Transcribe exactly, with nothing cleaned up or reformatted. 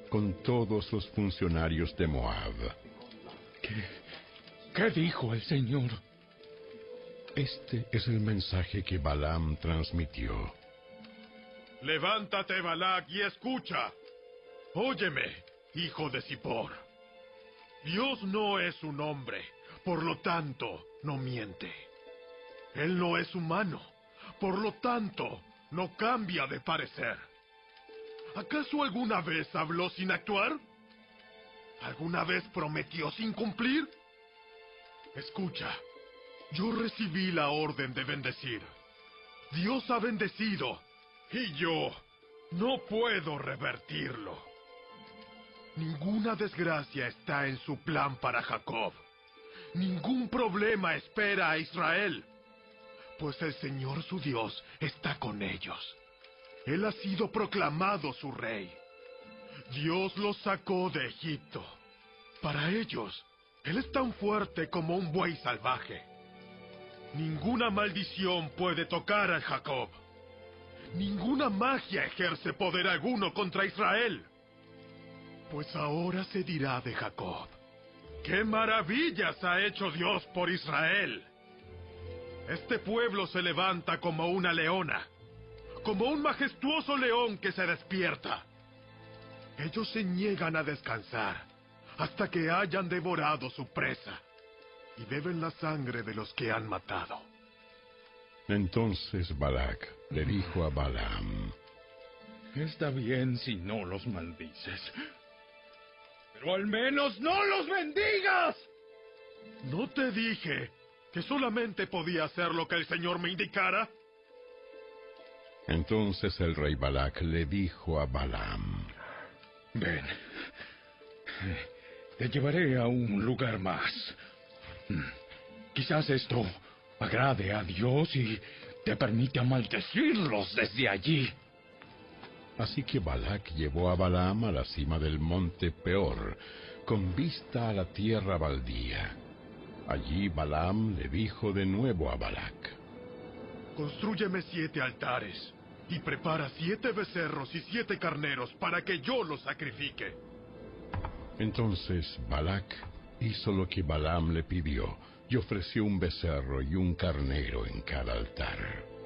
con todos los funcionarios de Moab. ¿Qué, qué dijo el Señor? Este es el mensaje que Balaam transmitió. Levántate, Balac, y escucha. Óyeme, hijo de Zippor. Dios no es un hombre, por lo tanto, no miente. Él no es humano, por lo tanto, no cambia de parecer. ¿Acaso alguna vez habló sin actuar? ¿Alguna vez prometió sin cumplir? Escucha, yo recibí la orden de bendecir. Dios ha bendecido, y yo no puedo revertirlo. Ninguna desgracia está en su plan para Jacob. Ningún problema espera a Israel, pues el Señor su Dios está con ellos. Él ha sido proclamado su rey. Dios los sacó de Egipto. Para ellos, Él es tan fuerte como un buey salvaje. Ninguna maldición puede tocar a Jacob. Ninguna magia ejerce poder alguno contra Israel. Pues ahora se dirá de Jacob: ¡qué maravillas ha hecho Dios por Israel! Este pueblo se levanta como una leona, como un majestuoso león que se despierta. Ellos se niegan a descansar hasta que hayan devorado su presa y beben la sangre de los que han matado. Entonces Balac le dijo a Balaam: Está bien si no los maldices, pero al menos no los bendigas. ¿No te dije que solamente podía hacer lo que el Señor me indicara? Entonces el rey Balac le dijo a Balaam: Ven, te llevaré a un lugar más. Quizás esto agrade a Dios y te permita maldecirlos desde allí. Así que Balac llevó a Balaam a la cima del monte Peor, con vista a la tierra baldía. Allí Balaam le dijo de nuevo a Balac: Constrúyeme siete altares y prepara siete becerros y siete carneros para que yo los sacrifique. Entonces Balac hizo lo que Balaam le pidió y ofreció un becerro y un carnero en cada altar.